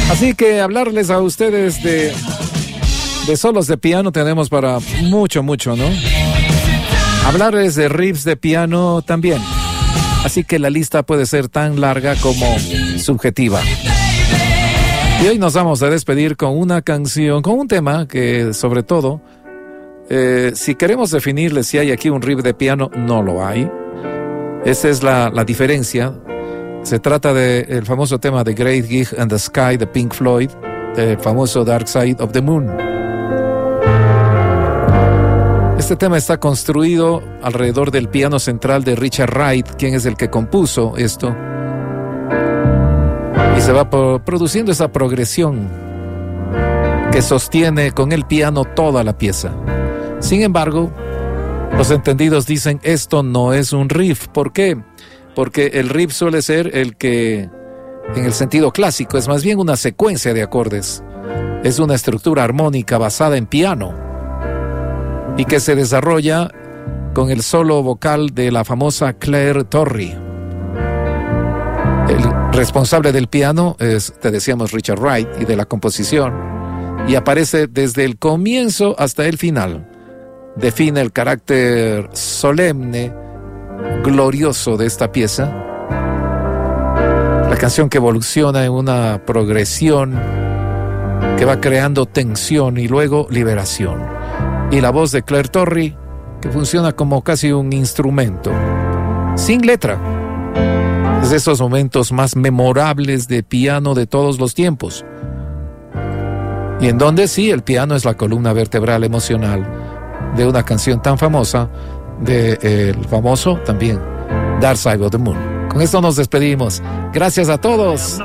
Así que hablarles a ustedes de solos de piano tenemos para mucho, ¿no? Hablarles de riffs de piano también. Así que la lista puede ser tan larga como subjetiva. Y hoy nos vamos a despedir con una canción, con un tema que sobre todo, si queremos definirle si hay aquí un riff de piano, no lo hay. Esa es la diferencia. Se trata del famoso tema de Great Gig in the Sky de Pink Floyd, el famoso Dark Side of the Moon. Este tema está construido alrededor del piano central de Richard Wright, quien es el que compuso esto. Y se va produciendo esa progresión que sostiene con el piano toda la pieza. Sin embargo, los entendidos dicen esto no es un riff. ¿Por qué? Porque el riff suele ser el que, en el sentido clásico, es más bien una secuencia de acordes. Es una estructura armónica basada en piano y que se desarrolla con el solo vocal de la famosa Claire Torrey. El responsable del piano es, te decíamos, Richard Wright, y de la composición, y aparece desde el comienzo hasta el final. Define el carácter solemne, glorioso de esta pieza. La canción que evoluciona en una progresión que va creando tensión y luego liberación. Y la voz de Claire Torrey, que funciona como casi un instrumento, sin letra. Es de esos momentos más memorables de piano de todos los tiempos. Y en donde sí, el piano es la columna vertebral emocional de una canción tan famosa, del famoso también Dark Side of the Moon. Con esto nos despedimos. Gracias a todos.